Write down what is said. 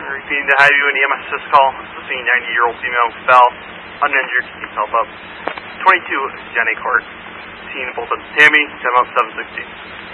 repeating to have you an EMS assist call. Assisting a 90-year-old female fell uninjured. Needs help up. 22, Jenny Court. Seeing both of Tammy, 10 up 760.